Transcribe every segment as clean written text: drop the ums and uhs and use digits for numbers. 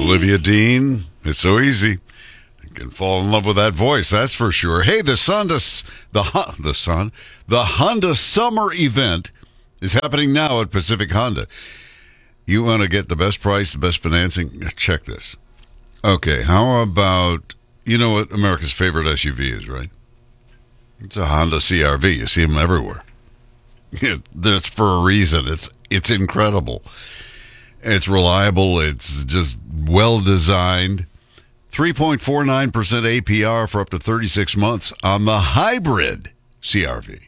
Olivia Dean. It's so easy. You can fall in love with that voice, that's for sure. Hey, the Honda Summer Event is happening now at Pacific Honda. You want to get the best price, the best financing? Check this. Okay, how about, you know what America's favorite SUV is, right? It's a Honda CR-V. You see them everywhere. That's for a reason. It's incredible. It's reliable. It's just well designed. 3.49% APR for up to 36 months on the hybrid CR-V.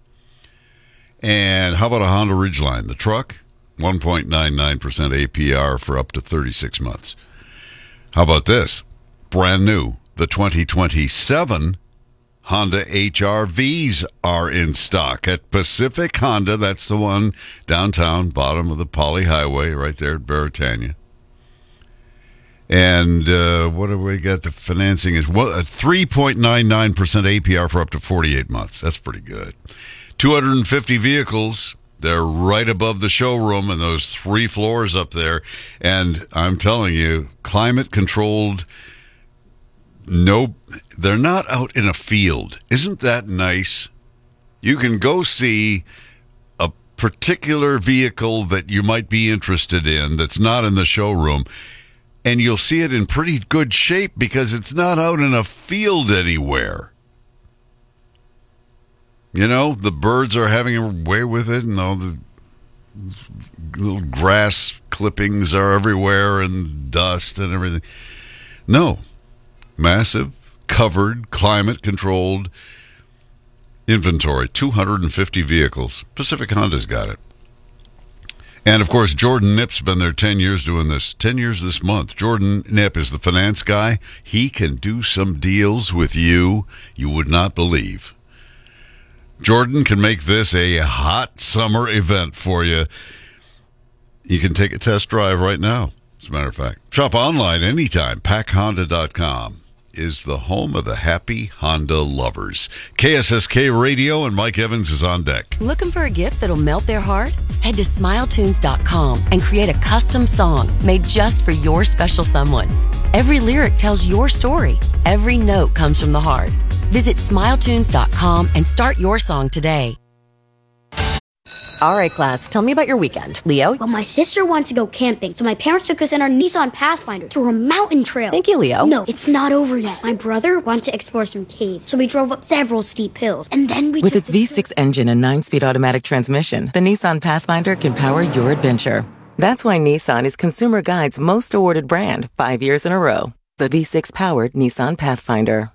And how about a Honda Ridgeline, the truck? 1.99% APR for up to 36 months. How about this? Brand new. The 2027 Honda HR-Vs are in stock at Pacific Honda. That's the one downtown, bottom of the Poly Highway, right there at Beretania. And what do we got? The financing is 3.99% APR for up to 48 months. That's pretty good. 250 vehicles. They're right above the showroom and those 3 floors up there. And I'm telling you, climate-controlled. No, they're not out in a field. Isn't that nice? You can go see a particular vehicle that you might be interested in that's not in the showroom, and you'll see it in pretty good shape because it's not out in a field anywhere. You know, the birds are having a way with it, and all the little grass clippings are everywhere and dust and everything. No. Massive, covered, climate-controlled inventory. 250 vehicles. Pacific Honda's got it. And, of course, Jordan Knipp's been there 10 years doing this. 10 years this month. Jordan Knipp is the finance guy. He can do some deals with you would not believe. Jordan can make this a hot summer event for you. You can take a test drive right now, as a matter of fact. Shop online anytime. PackHonda.com is the home of the happy Honda lovers. KSSK Radio and Mike Evans is on deck. Looking for a gift that'll melt their heart? Head to SmileTunes.com and create a custom song made just for your special someone. Every lyric tells your story. Every note comes from the heart. Visit SmileTunes.com and start your song today. All right, class, tell me about your weekend. Leo? Well, my sister wanted to go camping, so my parents took us in our Nissan Pathfinder to a mountain trail. Thank you, Leo. No, it's not over yet. My brother wanted to explore some caves, so we drove up several steep hills, and then we With its V6 engine and 9-speed automatic transmission, the Nissan Pathfinder can power your adventure. That's why Nissan is Consumer Guide's most awarded brand 5 years in a row. The V6-powered Nissan Pathfinder.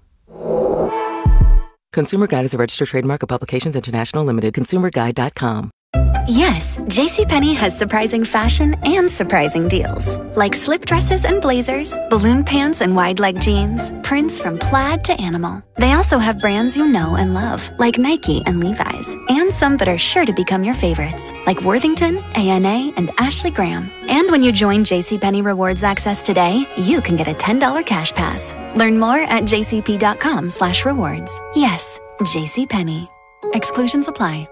Consumer Guide is a registered trademark of Publications International Limited. ConsumerGuide.com. Yes, JCPenney has surprising fashion and surprising deals. Like slip dresses and blazers, balloon pants and wide leg jeans, prints from plaid to animal. They also have brands you know and love, like Nike and Levi's, and some that are sure to become your favorites, like Worthington, ANA, and Ashley Graham. And when you join JCPenney Rewards Access today, you can get a $10 cash pass. Learn more at jcp.com/rewards. Yes, JCPenney. Exclusions apply.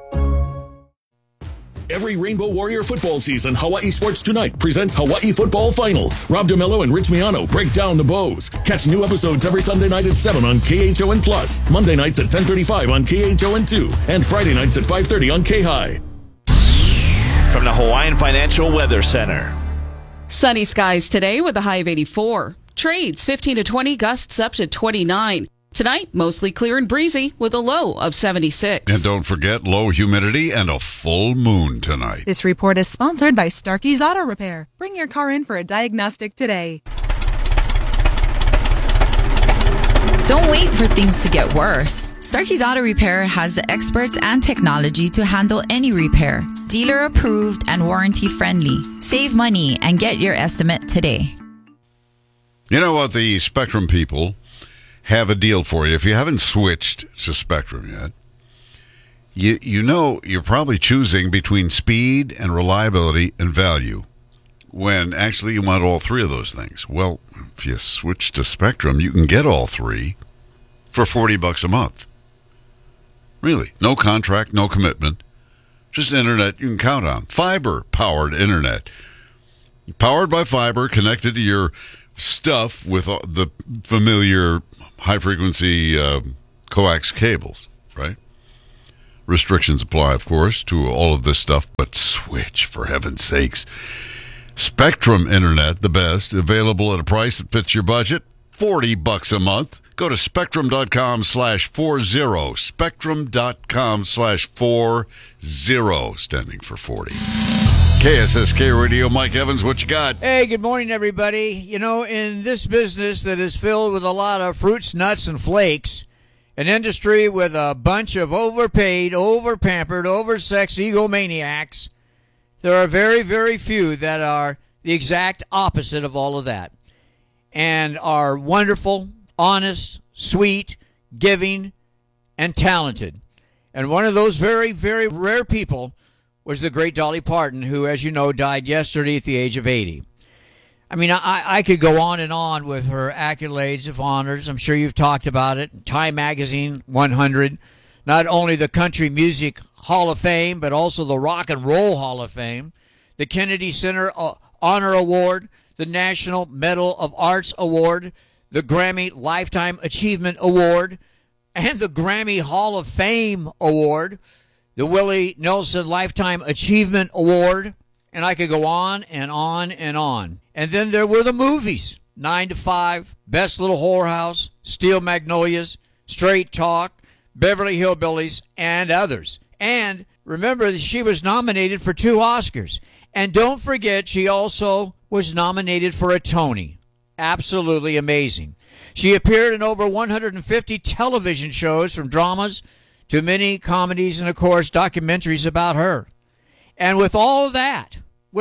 Every Rainbow Warrior football season, Hawaii Sports Tonight presents Hawaii Football Final. Rob DeMello and Rich Miano break down the bows. Catch new episodes every Sunday night at 7 on KHON+, Monday nights at 10:35 on KHON2, and Friday nights at 5:30 on K-High. From the Hawaiian Financial Weather Center. Sunny skies today with a high of 84. Trades 15 to 20, gusts up to 29. Tonight, mostly clear and breezy with a low of 76. And don't forget low humidity and a full moon tonight. This report is sponsored by Starkey's Auto Repair. Bring your car in for a diagnostic today. Don't wait for things to get worse. Starkey's Auto Repair has the experts and technology to handle any repair. Dealer approved and warranty friendly. Save money and get your estimate today. You know what? The Spectrum people have a deal for you. If you haven't switched to Spectrum yet, you know you're probably choosing between speed and reliability and value, when actually you want all three of those things. Well, if you switch to Spectrum, you can get all three for $40 a month. Really. No contract, no commitment. Just internet you can count on. Fiber-powered internet. Powered by fiber, connected to your stuff with the familiar high-frequency coax cables, right? Restrictions apply, of course, to all of this stuff, but switch, for heaven's sakes. Spectrum Internet, the best, available at a price that fits your budget, $40 a month. Go to spectrum.com/40. Spectrum.com/40, standing for 40. KSSK Radio, Mike Evans, what you got? Hey, good morning, everybody. You know, in this business that is filled with a lot of fruits, nuts, and flakes, an industry with a bunch of overpaid, overpampered, oversexed egomaniacs, there are very, very few that are the exact opposite of all of that and are wonderful, honest, sweet, giving, and talented. And one of those very, very rare people was the great Dolly Parton, who, as you know, died yesterday at the age of 80. I mean, I could go on and on with her accolades of honors. I'm sure you've talked about it. Time Magazine 100, not only the Country Music Hall of Fame, but also the Rock and Roll Hall of Fame, the Kennedy Center Honor Award, the National Medal of Arts Award, the Grammy Lifetime Achievement Award, and the Grammy Hall of Fame Award, the Willie Nelson Lifetime Achievement Award, and I could go on and on and on. And then there were the movies, 9 to 5, Best Little Whorehouse, Steel Magnolias, Straight Talk, Beverly Hillbillies, and others. And remember that she was nominated for 2 Oscars. And don't forget, she also was nominated for a Tony. Absolutely amazing. She appeared in over 150 television shows, from dramas to many comedies and, of course, documentaries about her. And with all of that,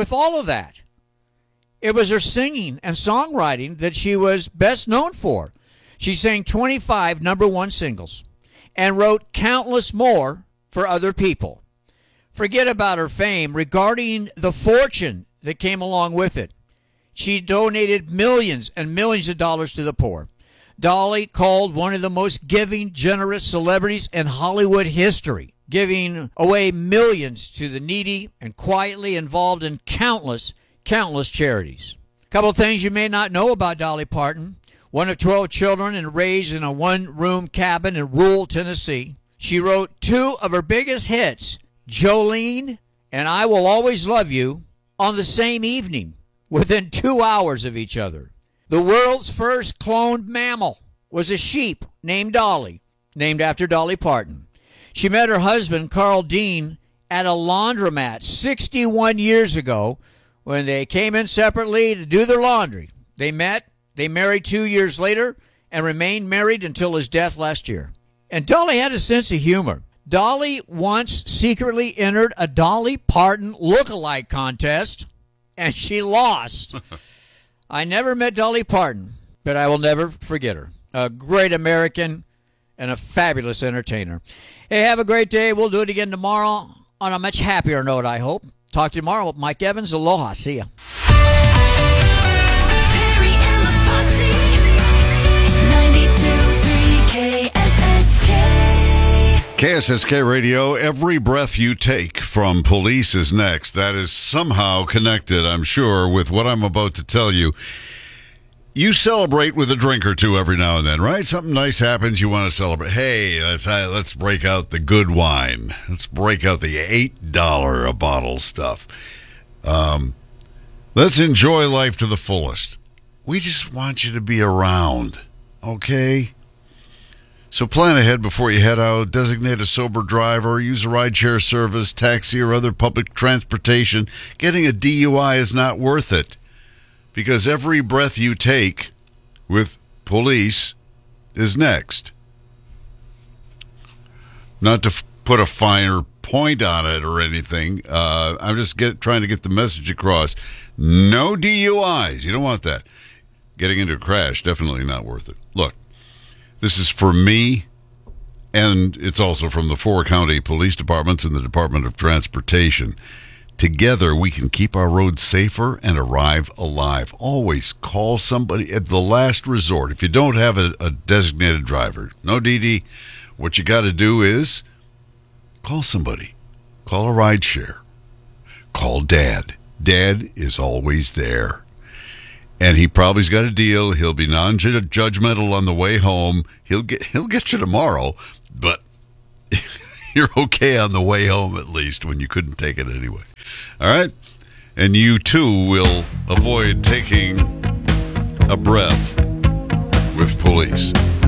it was her singing and songwriting that she was best known for. She sang 25 #1 singles and wrote countless more for other people. Forget about her fame. Regarding the fortune that came along with it, she donated millions and millions of dollars to the poor. Dolly, called one of the most giving, generous celebrities in Hollywood history, giving away millions to the needy and quietly involved in countless charities. A couple of things you may not know about Dolly Parton. One of 12 children and raised in a one-room cabin in rural Tennessee. She wrote 2 of her biggest hits, Jolene and I Will Always Love You, on the same evening, within 2 hours of each other. The world's first cloned mammal was a sheep named Dolly, named after Dolly Parton. She met her husband, Carl Dean, at a laundromat 61 years ago when they came in separately to do their laundry. They met, they married 2 years later, and remained married until his death last year. And Dolly had a sense of humor. Dolly once secretly entered a Dolly Parton look-alike contest, and she lost. I never met Dolly Parton, but I will never forget her. A great American and a fabulous entertainer. Hey, have a great day. We'll do it again tomorrow on a much happier note, I hope. Talk to you tomorrow. Mike Evans, aloha. See ya. Perry and the Posse, 92.3 KSSK. KSSK Radio, Every Breath You Take from Police is next. That is somehow connected, I'm sure, with what I'm about to tell you. You celebrate with a drink or two every now and then, right? Something nice happens, you want to celebrate. Hey, let's break out the good wine. Let's break out the $8 a bottle stuff. Let's enjoy life to the fullest. We just want you to be around, okay? So plan ahead before you head out. Designate a sober driver. Use a rideshare service, taxi, or other public transportation. Getting a DUI is not worth it, because every breath you take with police is next. Not to put a finer point on it or anything. I'm just trying to get the message across. No DUIs. You don't want that. Getting into a crash, definitely not worth it. Look, this is for me, and it's also from the 4 county police departments and the Department of Transportation. Together, we can keep our roads safer and arrive alive. Always call somebody at the last resort. If you don't have a designated driver, no DD, what you got to do is call somebody. Call a rideshare. Call Dad. Dad is always there. And he probably's got a deal. He'll be non-judgmental on the way home. He'll get you tomorrow, but you're okay on the way home at least when you couldn't take it anyway. All right? And you, too, will avoid taking a breath with police.